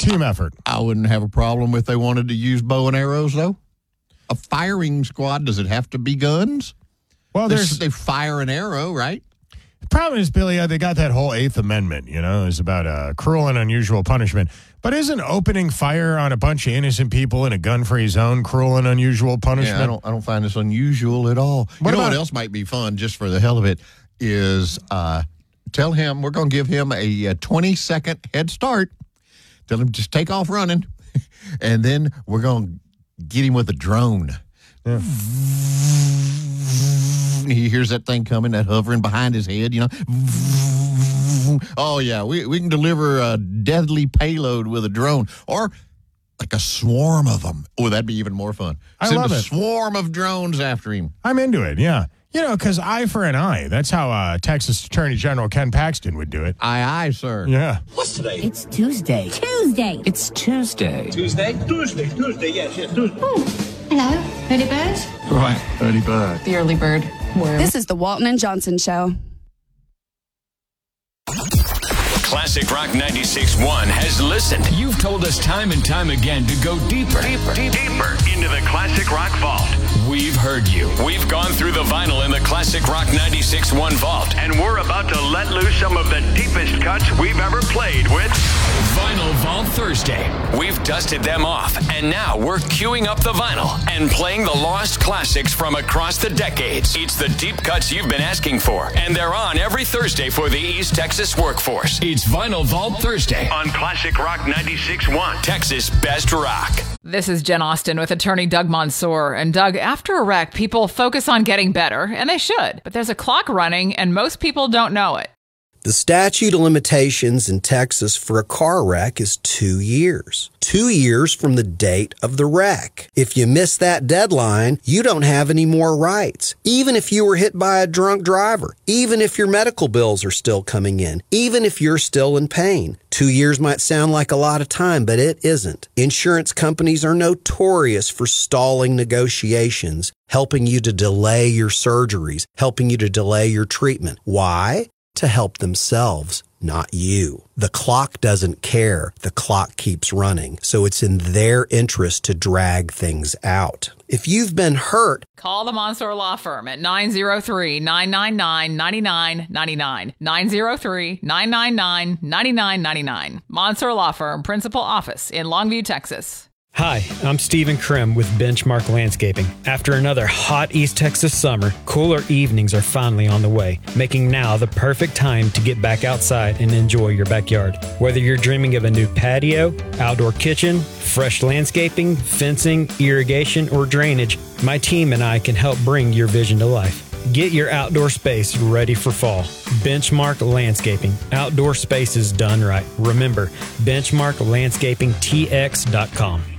team effort. I wouldn't have a problem if they wanted to use bow and arrows, though. A firing squad, does it have to be guns? Well, they fire an arrow, right? The problem is, Billy, they got that whole Eighth Amendment, it's about cruel and unusual punishment. But isn't opening fire on a bunch of innocent people in a gun-free zone cruel and unusual punishment? Yeah, I don't find this unusual at all. What else might be fun, just for the hell of it, is tell him we're going to give him a 20-second head start. Tell him just take off running, and then we're going to get him with a drone. Yeah. He hears that thing coming, that hovering behind his head, Oh, yeah, we can deliver a deadly payload with a drone. Or like a swarm of them. Oh, that'd be even more fun. Send a swarm of drones after him. I'm into it, yeah. Because eye for an eye. That's how Texas Attorney General Ken Paxton would do it. Aye, sir. Yeah. What's today? It's Tuesday. It's Tuesday. Tuesday, yes, Tuesday. Oh, hello, early bird? Right, early bird. The early bird. Where? This is the Walton and Johnson Show. Classic Rock 96.1 has listened. You've told us time and time again to go deeper into the Classic Rock Vault. We've heard you. We've gone through the vinyl in the Classic Rock 96.1 Vault, and we're about to let loose some of the deepest cuts we've ever played with Vinyl Vault Thursday. We've dusted them off, and now we're queuing up the vinyl and playing the lost classics from across the decades. It's the deep cuts you've been asking for, and they're on every Thursday for the East Texas workforce. It's Vinyl Vault Thursday on Classic Rock 96.1, Texas Best Rock. This is Jen Austen with attorney Doug Mansour. And Doug, after a wreck, people focus on getting better, and they should. But there's a clock running, and most people don't know it. The statute of limitations in Texas for a car wreck is 2 years. 2 years from the date of the wreck. If you miss that deadline, you don't have any more rights. Even if you were hit by a drunk driver. Even if your medical bills are still coming in. Even if you're still in pain. 2 years might sound like a lot of time, but it isn't. Insurance companies are notorious for stalling negotiations, helping you to delay your surgeries, helping you to delay your treatment. Why? To help themselves, not you. The clock doesn't care. The clock keeps running. So it's in their interest to drag things out. If you've been hurt, call the Mansour Law Firm at 903-999-9999. 903-999-9999. Mansour Law Firm, Principal Office in Longview, Texas. Hi, I'm Stephen Krim with Benchmark Landscaping. After another hot East Texas summer, cooler evenings are finally on the way, making now the perfect time to get back outside and enjoy your backyard. Whether you're dreaming of a new patio, outdoor kitchen, fresh landscaping, fencing, irrigation, or drainage, my team and I can help bring your vision to life. Get your outdoor space ready for fall. Benchmark Landscaping. Outdoor spaces done right. Remember, benchmarklandscapingtx.com.